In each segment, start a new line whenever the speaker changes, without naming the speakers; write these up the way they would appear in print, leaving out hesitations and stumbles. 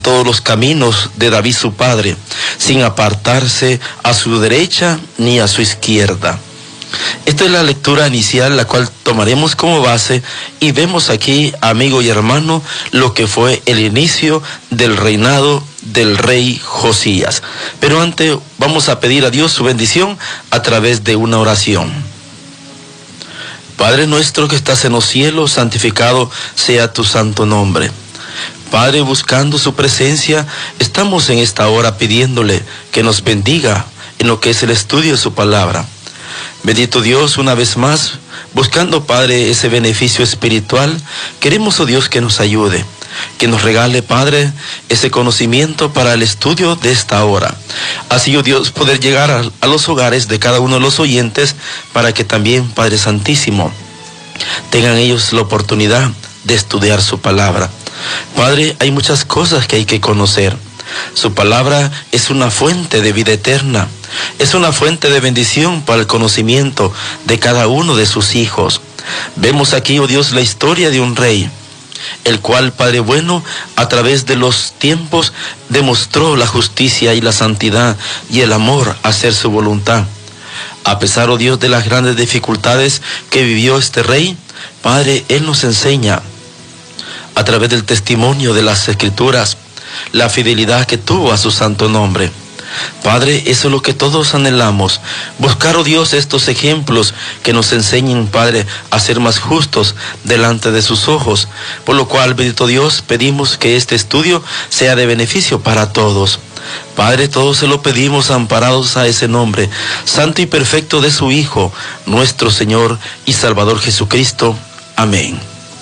todos los caminos de David su padre, sin apartarse a su derecha ni a su izquierda. Esta es la lectura inicial, la cual tomaremos como base, y vemos aquí, amigo y hermano, lo que fue el inicio del reinado del rey Josías. Pero antes vamos a pedir a Dios su bendición a través de una oración. Padre nuestro que estás en los cielos, santificado sea tu santo nombre. Padre, buscando su presencia, estamos en esta hora pidiéndole que nos bendiga en lo que es el estudio de su palabra. Bendito Dios, una vez más, buscando, Padre, ese beneficio espiritual, queremos, oh Dios, que nos ayude, que nos regale, Padre, ese conocimiento para el estudio de esta hora. Así, oh Dios, poder llegar a los hogares de cada uno de los oyentes, para que también, Padre Santísimo, tengan ellos la oportunidad de estudiar su palabra. Padre, hay muchas cosas que hay que conocer. Su palabra es una fuente de vida eterna, es una fuente de bendición para el conocimiento de cada uno de sus hijos. Vemos aquí, oh Dios, la historia de un rey, el cual, Padre bueno, a través de los tiempos demostró la justicia y la santidad y el amor a hacer su voluntad. A pesar, oh Dios, de las grandes dificultades que vivió este rey, Padre, Él nos enseña a través del testimonio de las Escrituras la fidelidad que tuvo a su santo nombre. Padre, eso es lo que todos anhelamos, buscar, oh Dios, estos ejemplos que nos enseñen, Padre, a ser más justos delante de sus ojos, por lo cual, bendito Dios, pedimos que este estudio sea de beneficio para todos. Padre, todos se lo pedimos amparados a ese nombre santo y perfecto de su Hijo, nuestro Señor y Salvador Jesucristo. Amén.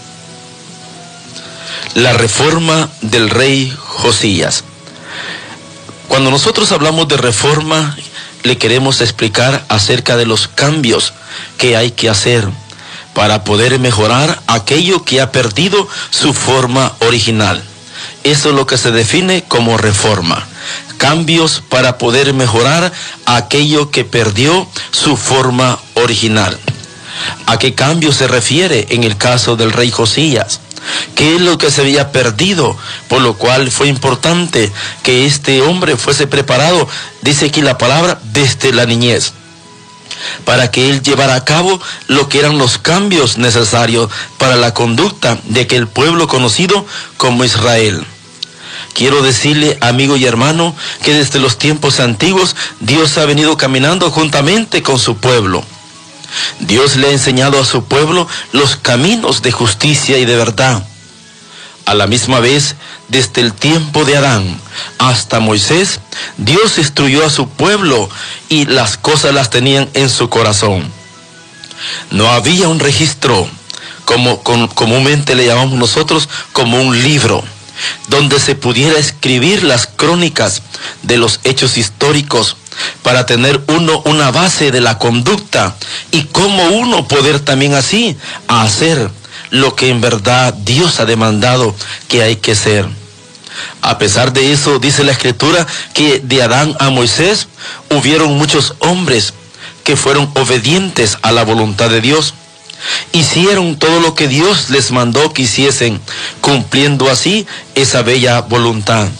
La reforma del rey Josías. Cuando nosotros hablamos de reforma, le queremos explicar acerca de los cambios que hay que hacer para poder mejorar aquello que ha perdido su forma original. Eso es lo que se define como reforma. Cambios para poder mejorar aquello que perdió su forma original. ¿A qué cambio se refiere en el caso del rey Josías? ¿Qué es lo que se había perdido? Por lo cual fue importante que este hombre fuese preparado, dice aquí la palabra, desde la niñez, para que él llevara a cabo lo que eran los cambios necesarios para la conducta de aquel pueblo conocido como Israel. Quiero decirle, amigo y hermano, que desde los tiempos antiguos Dios ha venido caminando juntamente con su pueblo. Dios le ha enseñado a su pueblo los caminos de justicia y de verdad. A la misma vez, desde el tiempo de Adán hasta Moisés, Dios instruyó a su pueblo y las cosas las tenían en su corazón. No había un registro, como comúnmente le llamamos nosotros, como un libro, donde se pudiera escribir las crónicas de los hechos históricos, para tener uno una base de la conducta y cómo uno poder también así hacer lo que en verdad Dios ha demandado que hay que hacer. A pesar de eso, dice la Escritura que de Adán a Moisés hubieron muchos hombres que fueron obedientes a la voluntad de Dios. Hicieron todo lo que Dios les mandó que hiciesen, cumpliendo así esa bella voluntad.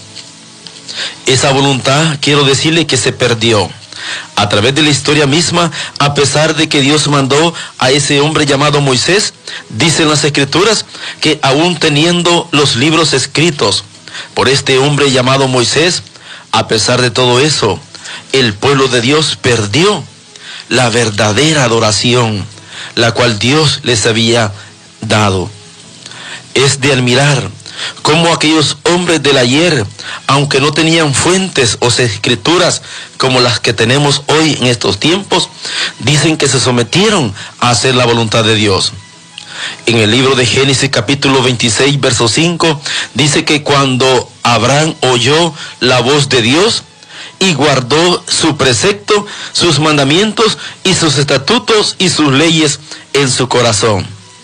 Esa voluntad, quiero decirle que se perdió. A través de la historia misma, a pesar de que Dios mandó a ese hombre llamado Moisés, dicen las Escrituras que aún teniendo los libros escritos por este hombre llamado Moisés, a pesar de todo eso, el pueblo de Dios perdió la verdadera adoración, la cual Dios les había dado. Es de admirar cómo aquellos hombres del ayer, aunque no tenían fuentes o escrituras como las que tenemos hoy en estos tiempos, dicen que se sometieron a hacer la voluntad de Dios. En el libro de Génesis capítulo 26, verso 5, dice que cuando Abraham oyó la voz de Dios y guardó su precepto, sus mandamientos y sus estatutos y sus leyes en su corazón.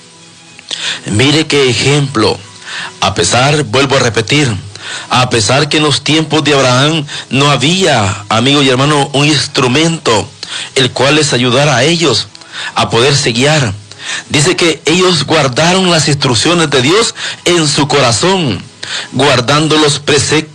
Mire qué ejemplo. A pesar, vuelvo a repetir, a pesar que en los tiempos de Abraham no había, amigo y hermano, un instrumento el cual les ayudara a ellos a poderse guiar. Dice que ellos guardaron las instrucciones de Dios en su corazón. guardando los preceptos